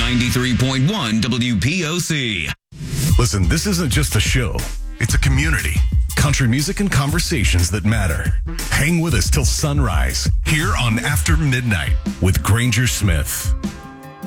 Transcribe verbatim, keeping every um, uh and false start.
ninety-three point one W P O C. Listen, this isn't just a show. It's a community. Country music and conversations that matter. Hang with us till sunrise here on After Midnight with Granger Smith.